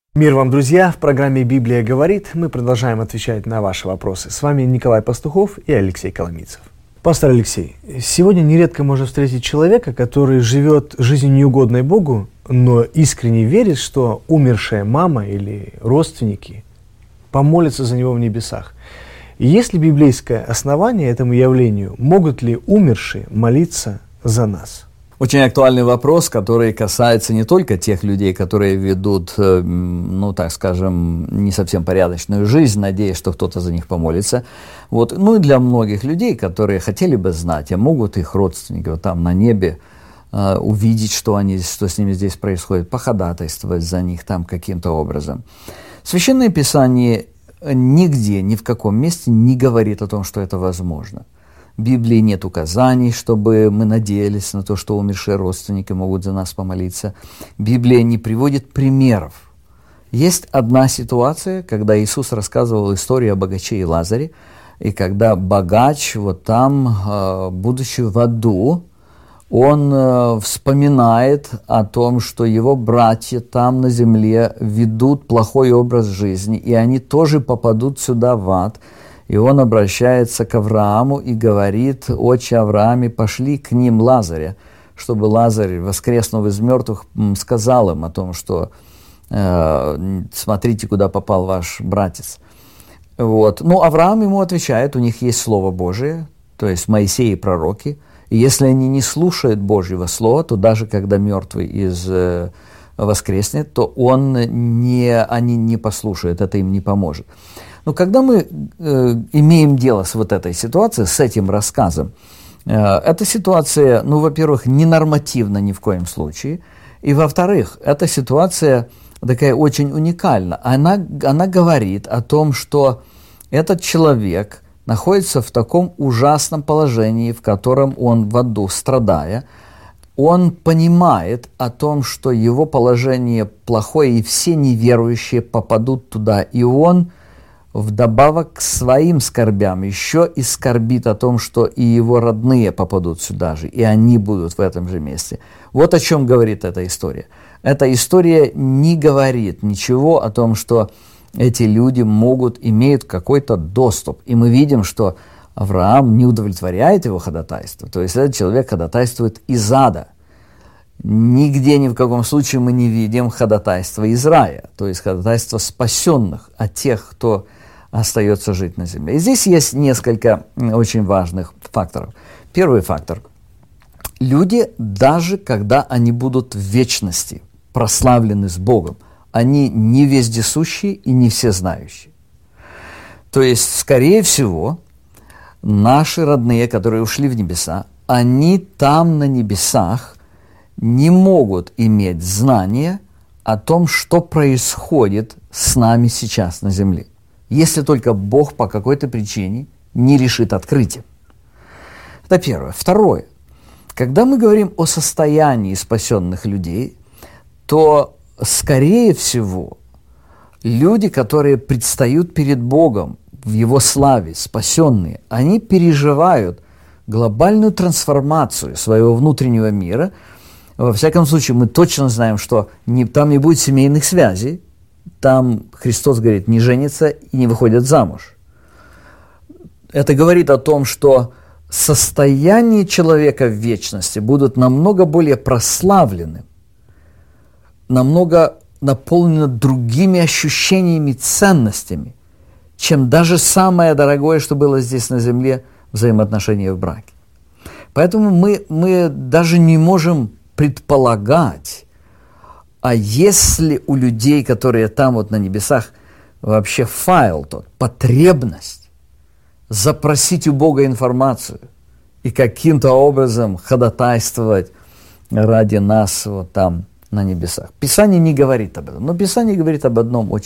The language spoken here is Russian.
Мир вам, друзья! В программе «Библия говорит» мы продолжаем отвечать на ваши вопросы. С вами Николай Пастухов и Алексей Коломийцев. Пастор Алексей, сегодня нередко можно встретить человека, который живет жизнью неугодной Богу, но искренне верит, что умершая мама или родственники помолятся за него в небесах. И есть ли библейское основание этому явлению? Могут ли умершие молиться за нас? Очень актуальный вопрос, который касается не только тех людей, которые ведут, так скажем, не совсем порядочную жизнь, надеясь, что кто-то за них помолится, но и для многих людей, которые хотели бы знать, а могут их родственники там на небе увидеть, что с ними здесь происходит, походатайствовать за них там каким-то образом. Священное Писание нигде, ни в каком месте не говорит о том, что это возможно. В Библии нет указаний, чтобы мы надеялись на то, что умершие родственники могут за нас помолиться. Библия не приводит примеров. Есть одна ситуация, когда Иисус рассказывал историю о богаче и Лазаре, и когда богач, будучи в аду, он вспоминает о том, что его братья там на земле ведут плохой образ жизни, и они тоже попадут сюда в ад. И он обращается к Аврааму и говорит: «Отче Аврааме, пошли к ним Лазаря», чтобы Лазарь, воскреснув из мертвых, сказал им о том, что «смотрите, куда попал ваш братец». Авраам ему отвечает, у них есть Слово Божие, то есть Моисей и пророки, и если они не слушают Божьего Слова, то даже когда мертвый воскреснет, то они не послушают, это им не поможет. Но когда мы имеем дело с этой ситуацией, с этим рассказом, эта ситуация, во-первых, не нормативна ни в коем случае, и, во-вторых, эта ситуация такая очень уникальна. Она говорит о том, что этот человек находится в таком ужасном положении, в котором он в аду, страдая. Он понимает о том, что его положение плохое, и все неверующие попадут туда, и он вдобавок к своим скорбям еще и скорбит о том, что и его родные попадут сюда же, и они будут в этом же месте. Вот о чем говорит эта история. Эта история не говорит ничего о том, что эти люди имеют какой-то доступ. И мы видим, что Авраам не удовлетворяет его ходатайство. То есть этот человек ходатайствует из ада. Нигде, ни в каком случае мы не видим ходатайства из рая, то есть ходатайства спасенных от тех, кто остается жить на земле. И здесь есть несколько очень важных факторов. Первый фактор. Люди, даже когда они будут в вечности прославлены с Богом, они не вездесущие и не всезнающие. То есть, скорее всего, наши родные, которые ушли в небеса, они там на небесах не могут иметь знания о том, что происходит с нами сейчас на земле, если только Бог по какой-то причине не решит открыть им. Это первое. Второе. Когда мы говорим о состоянии спасенных людей, то, скорее всего, люди, которые предстают перед Богом в Его славе, спасенные, они переживают глобальную трансформацию своего внутреннего мира. Во всяком случае, мы точно знаем, что там не будет семейных связей. Там Христос говорит, не женятся и не выходят замуж. Это говорит о том, что состояние человека в вечности будут намного более прославленным, намного наполнено другими ощущениями, ценностями, чем даже самое дорогое, что было здесь на земле, взаимоотношения в браке. Поэтому мы даже не можем предполагать, а если у людей, которые там на небесах, вообще потребность запросить у Бога информацию и каким-то образом ходатайствовать ради нас там на небесах. Писание не говорит об этом, но Писание говорит об одном очень